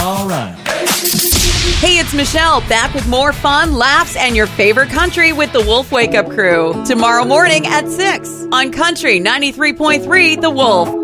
All right. Hey, it's Michelle, back with more fun, laughs, and your favorite country with the Wolf Wake Up Crew. Tomorrow morning at 6 on Country 93.3 The Wolf.